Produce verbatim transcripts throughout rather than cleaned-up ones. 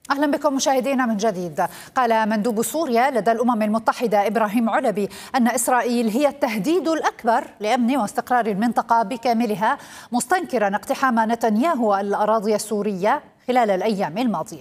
أهلا بكم مشاهدينا من جديد. قال مندوب سوريا لدى الأمم المتحدة إبراهيم علبي أن إسرائيل هي التهديد الأكبر لأمن واستقرار المنطقة بكاملها، مستنكرا اقتحام نتنياهو الأراضي السورية خلال الأيام الماضية.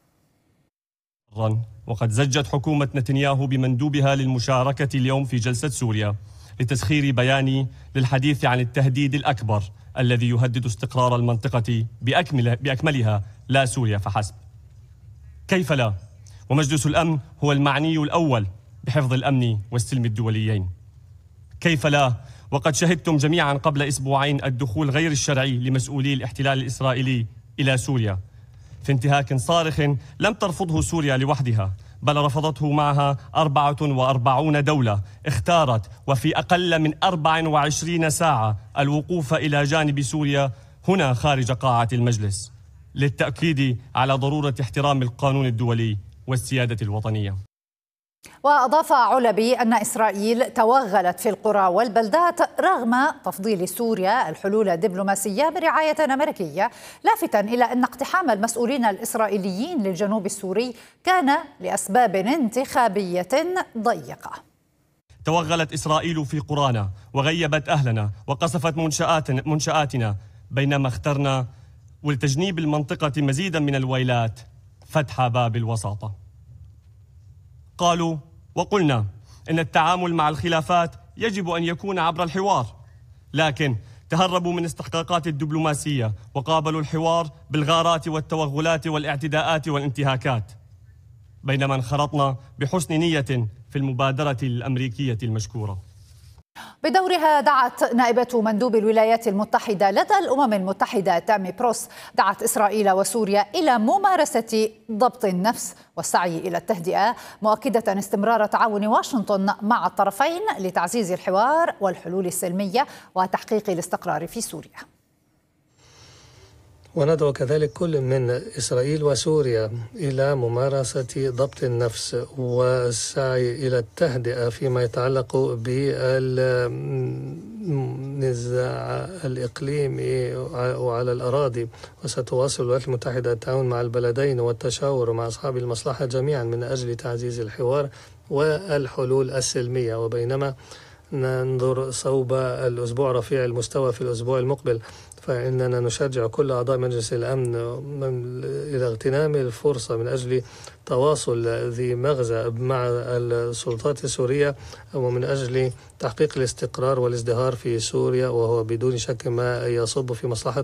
وقد زجت حكومة نتنياهو بمندوبها للمشاركة اليوم في جلسة سوريا لتسخير بيان للحديث عن التهديد الأكبر الذي يهدد استقرار المنطقة بأكمل بأكملها، لا سوريا فحسب. كيف لا؟ ومجلس الأمن هو المعني الأول بحفظ الأمن والسلم الدوليين. كيف لا؟ وقد شهدتم جميعا قبل أسبوعين الدخول غير الشرعي لمسؤولي الاحتلال الإسرائيلي إلى سوريا في انتهاك صارخ لم ترفضه سوريا لوحدها، بل رفضته معها أربعة وأربعون دولة اختارت وفي أقل من أربع وعشرين ساعة الوقوف إلى جانب سوريا هنا خارج قاعة المجلس، للتأكيد على ضرورة احترام القانون الدولي والسيادة الوطنية. وأضاف علبي أن إسرائيل توغلت في القرى والبلدات رغم تفضيل سوريا الحلول الدبلوماسية برعاية أمريكية، لافتا إلى أن اقتحام المسؤولين الإسرائيليين للجنوب السوري كان لأسباب انتخابية ضيقة. توغلت إسرائيل في قرانا وغيبت أهلنا وقصفت منشآت منشآتنا، بينما اخترنا ولتجنيب المنطقة مزيدا من الويلات فتح باب الوساطة. قالوا وقلنا إن التعامل مع الخلافات يجب أن يكون عبر الحوار، لكن تهربوا من استحقاقات الدبلوماسية وقابلوا الحوار بالغارات والتوغلات والاعتداءات والانتهاكات، بينما انخرطنا بحسن نية في المبادرة الأمريكية المشكورة. بدورها دعت نائبة مندوب الولايات المتحدة لدى الأمم المتحدة تامي بروس دعت إسرائيل وسوريا إلى ممارسة ضبط النفس والسعي إلى التهدئة، مؤكدة استمرار تعاون واشنطن مع الطرفين لتعزيز الحوار والحلول السلمية وتحقيق الاستقرار في سوريا. وندعو كذلك كل من إسرائيل وسوريا إلى ممارسة ضبط النفس والسعي إلى التهدئة فيما يتعلق بالنزاع الإقليمي وعلى الأراضي، وستواصل الولايات المتحدة التعاون مع البلدين والتشاور مع أصحاب المصلحة جميعا من أجل تعزيز الحوار والحلول السلمية. وبينما ننظر صوب الأسبوع رفيع المستوى في الأسبوع المقبل، فإننا نشجع كل أعضاء مجلس الأمن إلى اغتنام الفرصة من أجل تواصل ذي مغزى مع السلطات السورية ومن أجل تحقيق الاستقرار والازدهار في سوريا، وهو بدون شك ما يصب في مصلحة